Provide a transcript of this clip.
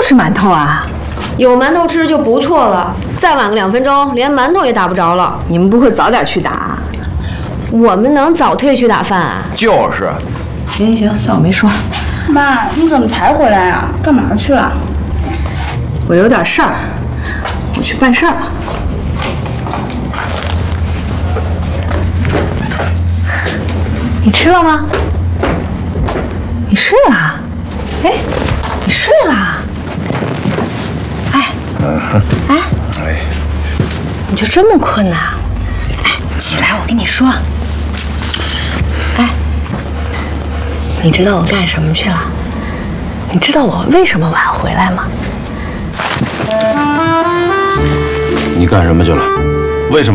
是馒头啊？ 有馒头吃就不错了，再晚个2分钟，连馒头也打不着了。 你们不会早点去打？ 我们能早退去打饭啊？ 就是。 行，算我没说。 妈，你怎么才回来啊？干嘛去了？ 我有点事儿，我去办事儿了。你吃了吗？你睡了？哎，你睡了？哎，你就这么困呐？哎，起来，我跟你说。哎，你知道我干什么去了？你知道我为什么晚回来吗？ 你干什么去了？为什么？